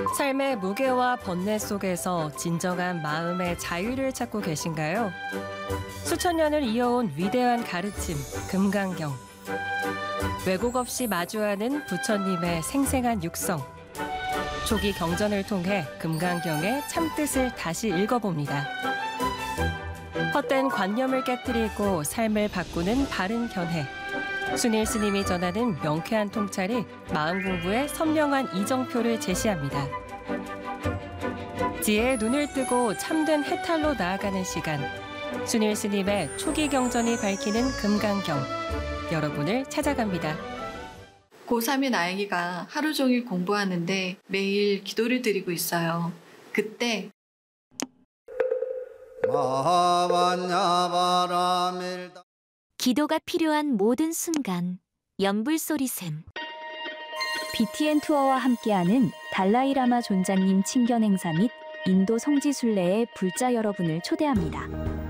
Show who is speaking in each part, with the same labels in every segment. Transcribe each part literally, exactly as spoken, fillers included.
Speaker 1: 삶의 무게와 번뇌 속에서 진정한 마음의 자유를 찾고 계신가요? 수천 년을 이어온 위대한 가르침, 금강경. 왜곡 없이 마주하는 부처님의 생생한 육성. 조기 경전을 통해 금강경의 참뜻을 다시 읽어봅니다. 헛된 관념을 깨뜨리고 삶을 바꾸는 바른 견해. 순일 스님이 전하는 명쾌한 통찰이 마음 공부에 선명한 이정표를 제시합니다. 지혜의 눈을 뜨고 참된 해탈로 나아가는 시간. 순일 스님의 초기 경전이 밝히는 금강경. 여러분을 찾아갑니다.
Speaker 2: 고삼인 아이가 하루 종일 공부하는데 매일 기도를 드리고 있어요. 그때
Speaker 3: 기도가 필요한 모든 순간, 연불소리샘. 비티엔 투어와 함께하는 달라이라마 존자님 친견 행사 및 인도 성지순례에 불자 여러분을 초대합니다.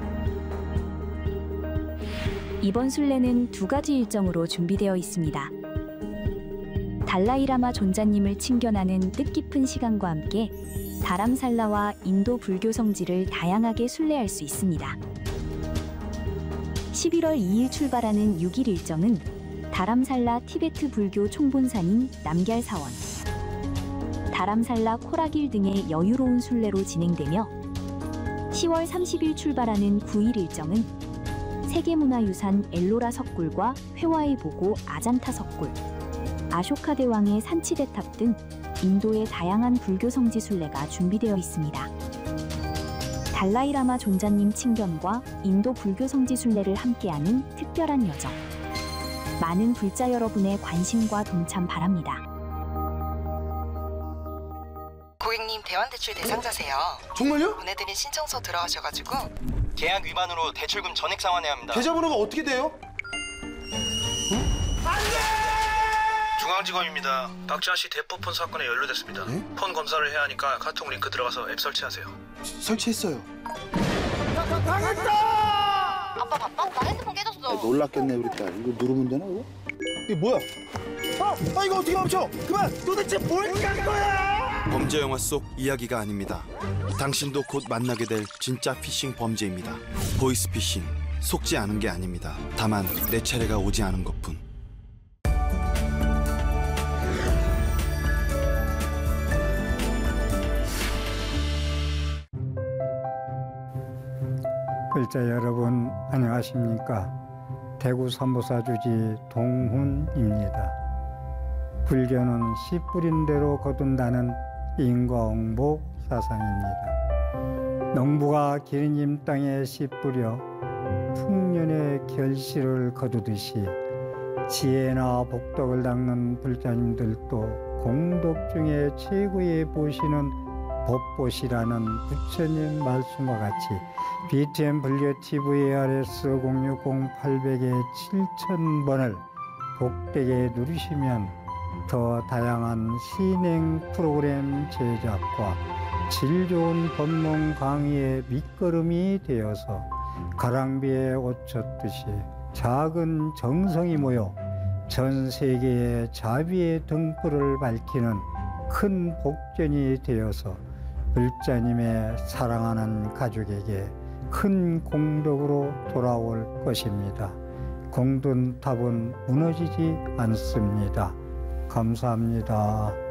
Speaker 3: 이번 순례는 두 가지 일정으로 준비되어 있습니다. 달라이라마 존자님을 친견하는 뜻깊은 시간과 함께 다람살라와 인도 불교 성지를 다양하게 순례할 수 있습니다. 십일월 이일 출발하는 육 일 일정은 다람살라 티베트 불교 총본산인 남걀사원, 다람살라 코라길 등의 여유로운 순례로 진행되며 시월 삼십일 출발하는 구 일 일정은 세계문화유산 엘로라 석굴과 회화의 보고 아잔타 석굴, 아쇼카 대왕의 산치대탑 등 인도의 다양한 불교 성지 순례가 준비되어 있습니다. 달라이라마 존자님 친견과 인도 불교 성지 순례를 함께하는 특별한 여정. 많은 불자 여러분의 관심과 동참 바랍니다.
Speaker 4: 고객님 대환대출 대상자세요.
Speaker 5: 정말요?
Speaker 4: 보내드린 신청서 들어가셔가지고
Speaker 6: 계약 위반으로 대출금 전액 상환해야 합니다.
Speaker 5: 계좌번호가 어떻게 돼요?
Speaker 7: 중앙지검입니다. 박지한 씨 대포폰 사건에 연루됐습니다.
Speaker 5: 네?
Speaker 7: 폰 검사를 해야 하니까 카톡 링크 들어가서 앱 설치하세요.
Speaker 5: 설치했어요.
Speaker 4: 아빠 바빠? 나 핸드폰 깨졌어.
Speaker 5: 아, 놀랐겠네 우리 딸. 이거 누르면 되나 이거? 이게 뭐야? 아, 아 이거 어떻게 멈춰? 그만! 도대체 뭘 깐 거야?
Speaker 8: 범죄 영화 속 이야기가 아닙니다. 당신도 곧 만나게 될 진짜 피싱 범죄입니다. 보이스피싱, 속지 않은 게 아닙니다. 다만 내 차례가 오지 않은 것뿐.
Speaker 9: 글자 여러분 안녕하십니까? 대구 선보사주지 동훈입니다. 불교는 씨 뿌린 대로 거둔다는 인과응보 사상입니다. 농부가 기린님 땅에 씨 뿌려 풍년의 결실을 거두듯이 지혜나 복덕을 닦는 불자님들도 공덕 중에 최고의 보시는 법보시라는 부처님 말씀과 같이 비티엔 불교 티비 에이아르에스 공육공 팔공에 칠천 번을 복되게 누르시면 더 다양한 신행 프로그램 제작과 질 좋은 법문 강의의 밑거름이 되어서 가랑비에 옷 젖듯이 작은 정성이 모여 전 세계의 자비의 등불을 밝히는 큰 복전이 되어서 불자님의 사랑하는 가족에게 큰 공덕으로 돌아올 것입니다. 공든 탑은 무너지지 않습니다. 감사합니다.